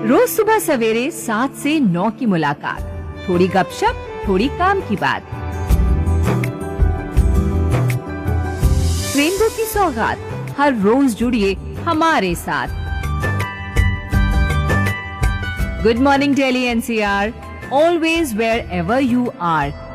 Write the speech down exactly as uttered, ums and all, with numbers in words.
रोज सुबह सवेरे सात से नौ की मुलाकात, थोड़ी गपशप, थोड़ी काम की बात। रेनबो की सौगात, हर रोज जुड़िए हमारे साथ। Good morning Delhi N C R, always wear ever you are.